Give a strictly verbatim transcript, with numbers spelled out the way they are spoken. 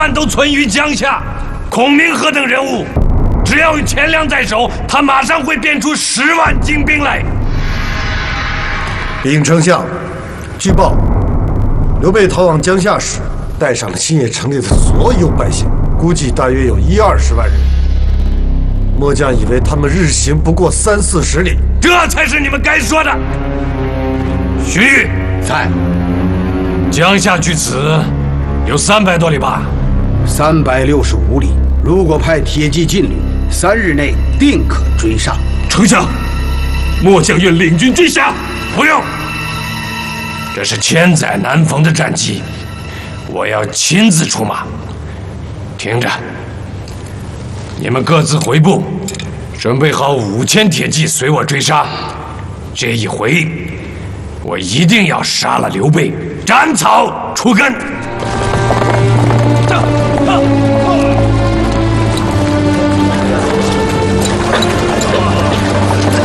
万都存于江夏。孔明何等人物，只要有钱粮在手，他马上会变出十万精兵来。 禀丞相，据报，刘备逃往江夏时，带上了新野城里的所有百姓，估计大约有一二十万人。末将以为他们日行不过三四十里， 这才是你们该说的。徐彧， 在。 江夏距此有三百多里吧？ 三百六十五里。如果派铁骑劲旅，三日内定可追上。 丞相，末将愿领军追下。不用，这是千载难逢的战机，我要亲自出马。听着，你们各自回部，准备好五千铁骑随我追杀。这一回，我一定要杀了刘备，斩草除根。